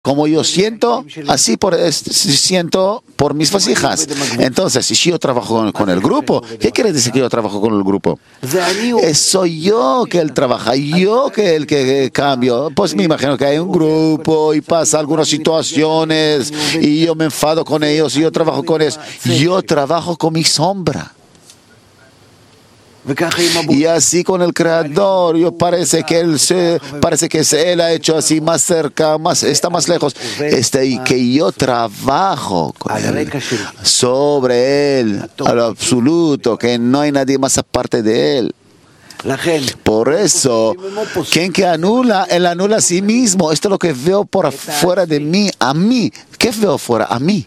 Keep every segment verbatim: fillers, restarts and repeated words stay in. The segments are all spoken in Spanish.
Como yo siento, así por, es, siento por mis vasijas. Entonces, si yo trabajo con, con el grupo, ¿qué quiere decir que yo trabajo con el grupo? Es, soy yo que él trabaja, yo que el que cambio. Pues me imagino que hay un grupo y pasa algunas situaciones y yo me enfado con ellos y yo trabajo con ellos. Yo trabajo con mi sombra. Y así con el Creador, yo parece que él se, parece que él ha hecho así más cerca, más está más lejos. Este, y que yo trabajo con él, sobre él, a lo absoluto, que no hay nadie más aparte de él. Por eso, quien que anula, él anula a sí mismo. Esto es lo que veo por afuera de mí, a mí. ¿Qué veo fuera? A mí.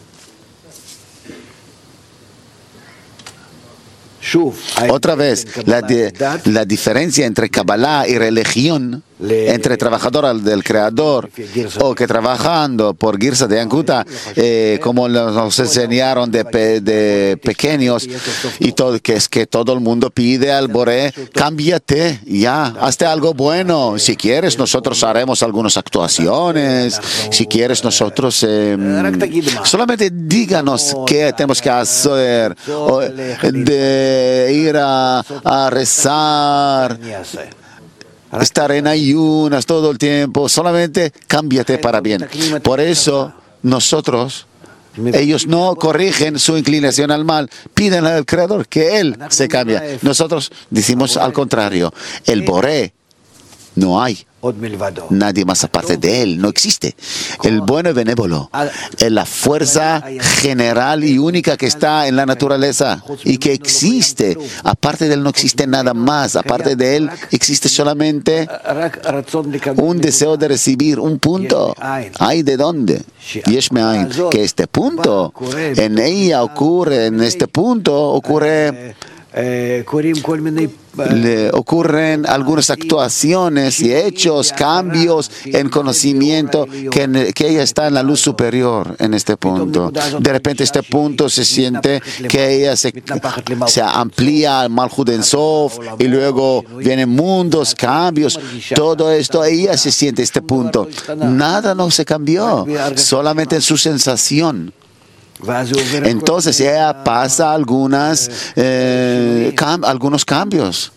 Otra vez, la, de, la diferencia entre Kabbalah y religión, entre trabajador del Creador o que trabajando por Girsa de Ankuta, eh, como nos enseñaron de, pe, de pequeños, y todo, que es que todo el mundo pide al Boré, cámbiate, ya, hazte algo bueno. Si quieres, nosotros haremos algunas actuaciones. Si quieres, nosotros eh, solamente díganos qué tenemos que hacer, o, de ir a, a rezar, estar en ayunas todo el tiempo, solamente cámbiate para bien. Por eso nosotros, ellos no corrigen su inclinación al mal, piden al Creador que Él se cambie. Nosotros decimos al contrario, el Boré no hay nadie más aparte de él, no existe. El bueno y benévolo es la fuerza general y única que está en la naturaleza y que existe. Aparte de él no existe nada más. Aparte de él existe solamente un deseo de recibir, un punto. ¿Hay de dónde? Yesh me'ain. Que este punto, en ella ocurre, en este punto ocurre... Le ocurren algunas actuaciones y hechos, cambios en conocimiento, que, que ella está en la luz superior en este punto. De repente este punto se siente que ella se, se amplía al Malchut En Sof y luego vienen mundos, cambios, todo esto, ella se siente este punto. Nada no se cambió, solamente en su sensación. Entonces ella pasa algunas, eh, cam algunos cambios.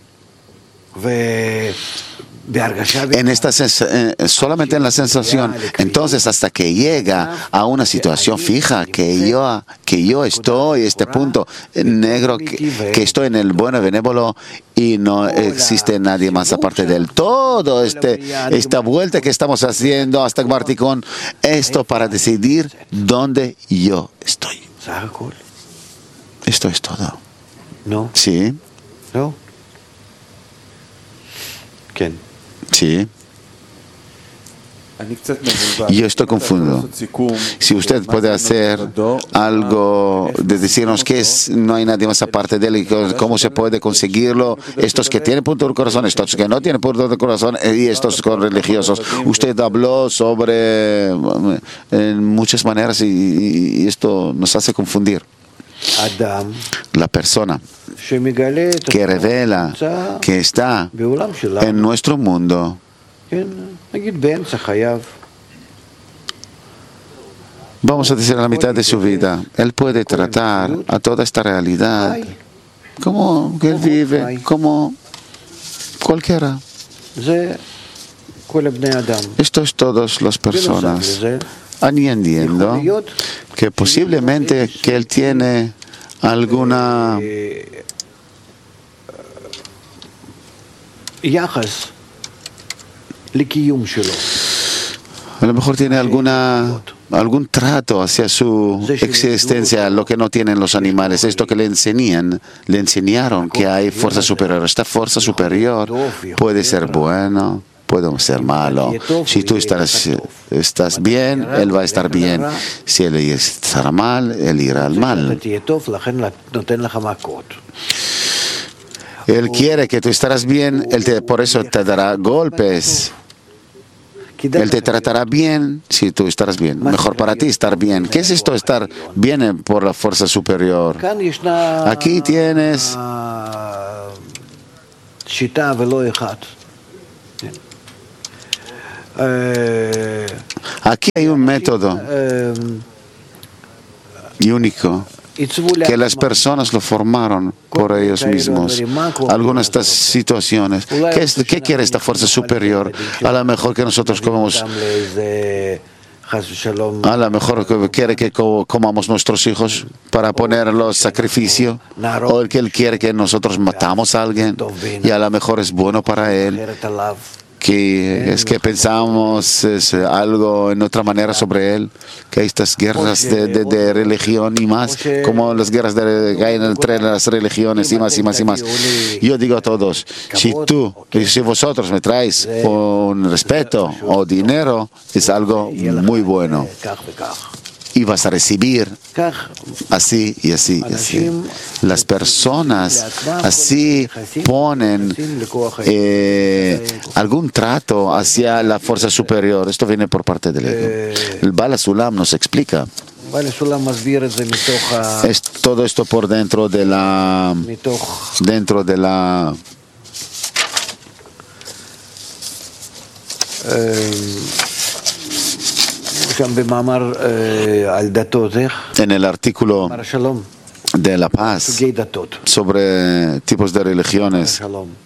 En esta eh, solamente en la sensación. Entonces hasta que llega a una situación fija que yo que yo estoy este punto negro que, que estoy en el bueno benévolo y no existe nadie más aparte de él. Todo este esta vuelta que estamos haciendo hasta Marticón, esto para decidir dónde yo estoy. Esto es todo. No. Sí. No. ¿Quién? Sí. Yo estoy confundido. Si usted puede hacer algo de decirnos que es, no hay nadie más aparte de él y cómo se puede conseguirlo, estos que tienen punto del corazón, estos que no tienen punto del corazón y estos con religiosos. Usted habló sobre en muchas maneras y, y esto nos hace confundir. La persona que revela que está en nuestro mundo, vamos a decir a la mitad de su vida, él puede tratar a toda esta realidad como que él vive, como cualquiera. Esto es todas las personas, añadiendo que posiblemente que él tiene alguna a lo mejor tiene alguna algún trato hacia su existencia, lo que no tienen los animales. Esto que le enseñan, le enseñaron que hay fuerza superior. Esta fuerza superior puede ser bueno, puede ser malo. Si tú estás, estás bien, él va a estar bien. Si él estará mal, él irá al mal. Él quiere que tú estarás bien, él te, por eso te dará golpes. Él te tratará bien si tú estarás bien. Mejor para ti estar bien. ¿Qué es esto estar bien por la fuerza superior? Aquí tienes Aquí hay un método y único que las personas lo formaron por ellos mismos. Algunas de estas situaciones. ¿Qué, es, ¿Qué quiere esta fuerza superior? A lo mejor que nosotros comemos, a lo mejor que quiere que comamos nuestros hijos para ponerlos sacrificio, o el que él quiere que nosotros matamos a alguien y a lo mejor es bueno para él. Que es que pensamos es algo en otra manera sobre él, que hay estas guerras de, de, de religión y más, como las guerras de, que hay entre las religiones y más y más y más. Yo digo a todos, si tú, si vosotros me traes un respeto o dinero, es algo muy bueno. Y vas a recibir así y así y así. Las personas así ponen eh, algún trato hacia la fuerza superior. Esto viene por parte del ego. El Bala Sulam nos explica. Es todo esto por dentro de la dentro de la en el artículo de la paz sobre tipos de religiones.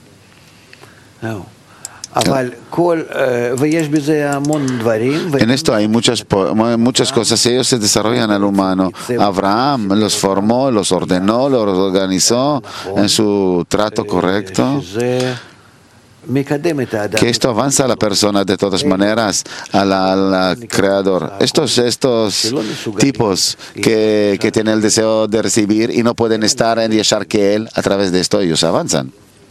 En esto hay muchas, muchas cosas. Ellos se desarrollan al humano. Abraham los formó, los ordenó, los organizó en su trato correcto. Que esto avanza a la persona de todas maneras, al creador. Estos, estos tipos que, que tienen el deseo de recibir y no pueden estar en Yashar que él, a través de esto ellos avanzan.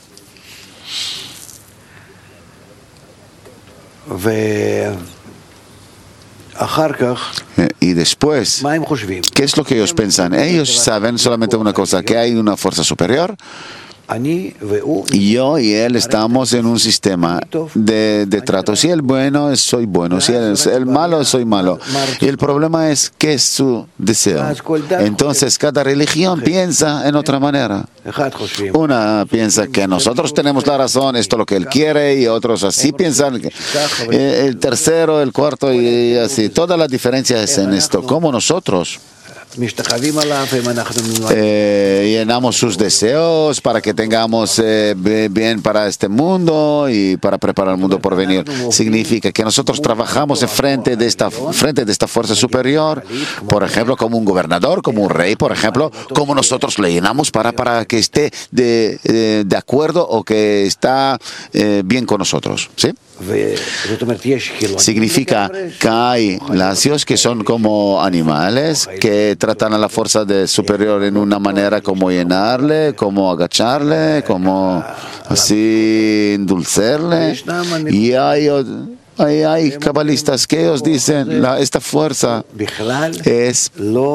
Y después, ¿qué es lo que ellos piensan? Ellos saben solamente una cosa, que hay una fuerza superior. Y yo y él estamos en un sistema de, de trato. Si el bueno es soy bueno, si el, el malo soy malo. Y el problema es qué es su deseo. Entonces cada religión piensa en otra manera. Una piensa que nosotros tenemos la razón, esto es lo que él quiere, y otros así piensan. Que, eh, el tercero, el cuarto y así. Toda la diferencia es en esto. Como nosotros Eh, llenamos sus deseos para que tengamos eh, bien para este mundo y para preparar el mundo por venir. Significa que nosotros trabajamos en frente de esta, frente de esta fuerza superior, por ejemplo, como un gobernador, como un rey, por ejemplo, como nosotros le llenamos para, para que esté de, de, de acuerdo o que está eh, bien con nosotros. ¿Sí? Significa que hay lacios que son como animales que tratan a la fuerza de superior en una manera como llenarle, como agacharle, como así endulcerle. Y hay, hay, hay cabalistas que ellos dicen la, esta fuerza es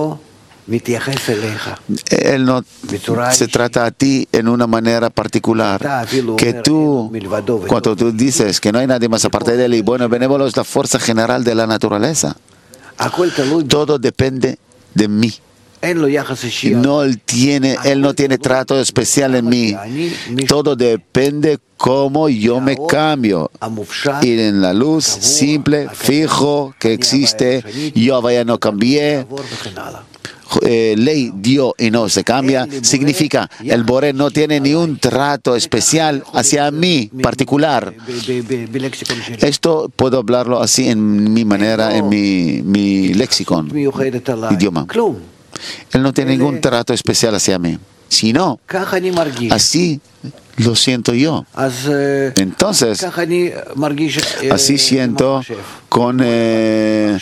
él no se trata a ti en una manera particular, que tú, cuando tú dices que no hay nadie más aparte de él, y bueno, el benévolo es la fuerza general de la naturaleza. Todo depende de mí. No, él, tiene, él no tiene trato especial en mí. Todo depende cómo yo me cambio. Y en la luz simple, fijo, que existe, yo vaya no cambié. Eh, ley dio y no se cambia, significa el Boré no tiene ni un trato especial hacia mí particular. Esto puedo hablarlo así en mi manera, en mi, mi léxico, idioma. Él no tiene ningún trato especial hacia mí, sino así lo siento yo. Entonces, así siento con eh,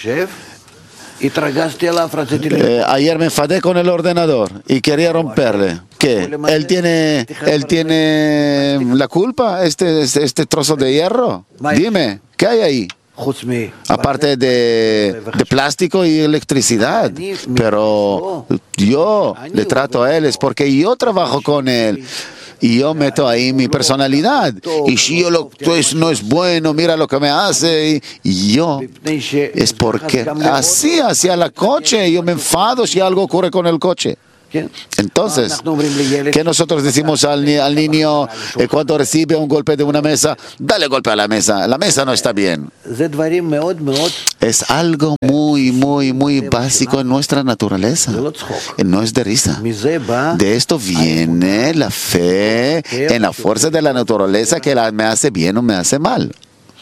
Eh, ayer me enfadé con el ordenador y quería romperle. ¿Qué? ¿Él tiene, él tiene la culpa, este, este, este trozo de hierro? Dime, ¿qué hay ahí? Aparte de, de plástico y electricidad. Pero yo le trato a él, es porque yo trabajo con él. Y yo meto ahí mi personalidad. Y si yo lo pues, no es bueno, mira lo que me hace. Y yo, es porque así hacia el coche, yo me enfado si algo ocurre con el coche. Entonces, ¿qué nosotros decimos al, ni al niño eh, cuando recibe un golpe de una mesa? Dale golpe a la mesa, la mesa no está bien. Es algo muy, muy, muy básico en nuestra naturaleza. No es de risa. De esto viene la fe en la fuerza de la naturaleza que la, me hace bien o me hace mal.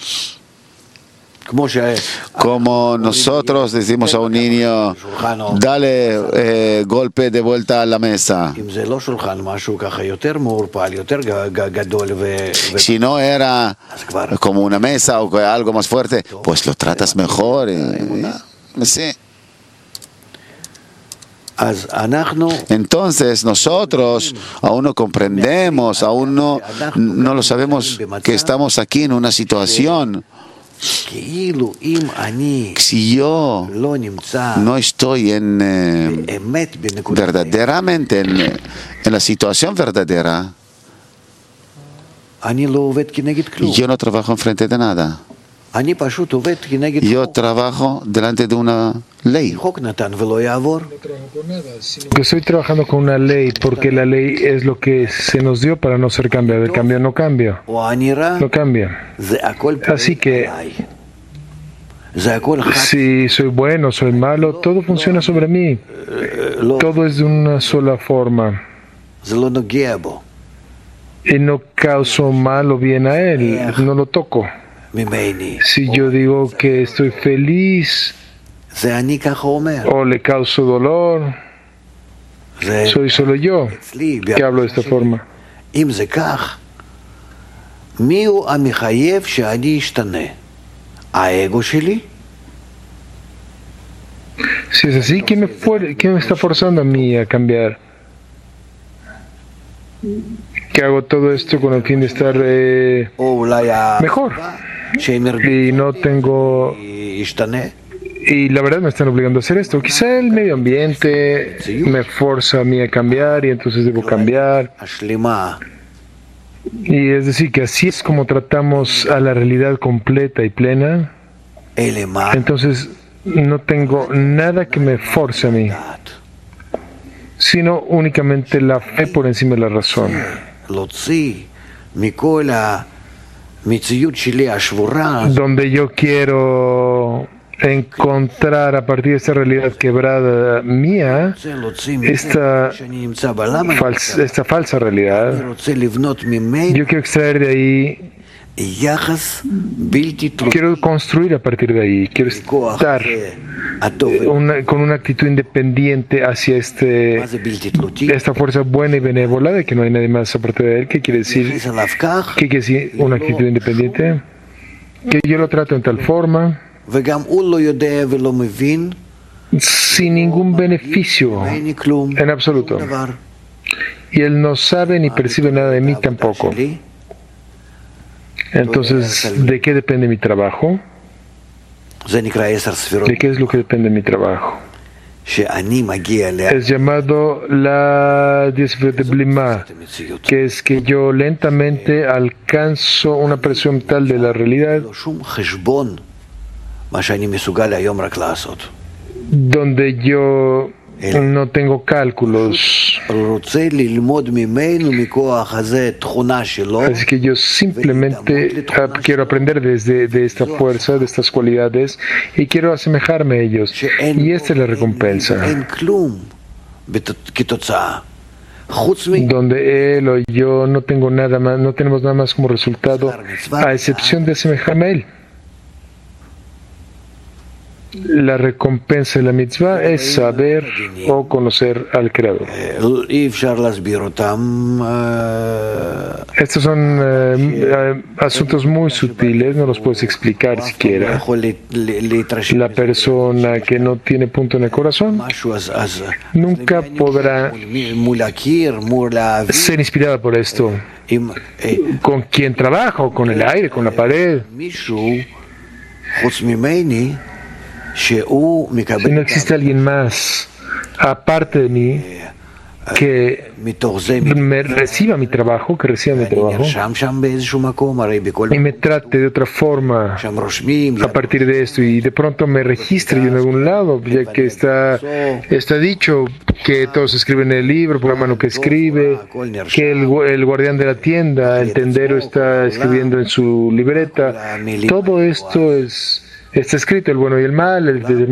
Como nosotros decimos a un niño, dale eh, golpe de vuelta a la mesa. Si no era como una mesa o algo más fuerte, pues lo tratas mejor. Eh, sí. Entonces nosotros aún no comprendemos, aún no, no lo sabemos que estamos aquí en una situación. Si yo no estoy en, eh, verdaderamente en, en la situación verdadera, yo no trabajo enfrente de nada. Yo trabajo delante de una ley. Yo estoy trabajando con una ley porque la ley es lo que se nos dio para no ser cambiado. El cambio no cambia. No cambia. Así que si soy bueno, soy malo, todo funciona sobre mí. Todo es de una sola forma. Y no causo mal o bien a él. No lo toco. Si yo digo que estoy feliz o le causo dolor, soy solo yo que hablo de esta forma. Si es así, ¿quién me, ¿quién me está forzando a mí a cambiar? Que hago todo esto con el fin de estar eh, mejor. Y no tengo... Y la verdad me están obligando a hacer esto. Quizá el medio ambiente me forza a mí a cambiar y entonces debo cambiar. Y es decir, que así es como tratamos a la realidad completa y plena. Entonces no tengo nada que me force a mí, sino únicamente la fe por encima de la razón. Donde yo quiero encontrar a partir de esta realidad quebrada mía, esta, falsa, esta falsa realidad, yo quiero extraer de ahí, quiero construir a partir de ahí, quiero estar una, con una actitud independiente hacia este, esta fuerza buena y benévola de que no hay nadie más aparte de él. ¿Qué quiere decir? ¿Qué quiere decir una actitud independiente? Que yo lo trato en tal forma, sin ningún beneficio en absoluto. Y él no sabe ni percibe nada de mí tampoco. Entonces, ¿de qué depende mi trabajo? ¿De qué es lo que depende mi trabajo? Es llamado la diez de Blima, que es que yo lentamente alcanzo una presión tal de la realidad donde yo no tengo cálculos. Así que yo simplemente quiero aprender desde de esta fuerza, de estas cualidades, y quiero asemejarme a ellos. Y esta es la recompensa. Donde él o yo no tengo nada más, no tenemos nada más como resultado, a excepción de asemejarme a él. La recompensa de la mitzvah es saber o conocer al Creador. Estos son eh, asuntos muy sutiles, no los puedes explicar siquiera. La persona que no tiene punto en el corazón nunca podrá ser inspirada por esto. Con quien trabaja, o con el aire, con la pared. Si no existe alguien más, aparte de mí, que me reciba mi trabajo, que reciba mi trabajo y me trate de otra forma a partir de esto y de pronto me registre yo en algún lado, ya que está, está dicho que todos escriben en el libro por la mano que escribe, que el, el guardián de la tienda, el tendero, está escribiendo en su libreta. Todo esto es, está escrito, el bueno y el mal, el